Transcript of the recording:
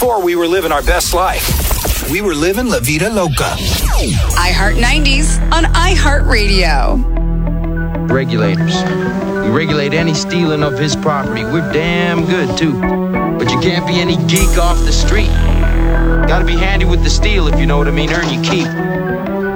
before we were living our best life. We were living La Vida Loca. iHeart 90s on iHeartRadio. Regulators. We regulate any stealing of his property. We're damn good, too. But you can't be any geek off the street. Gotta be handy with the steel, if you know what I mean. Earn your keep.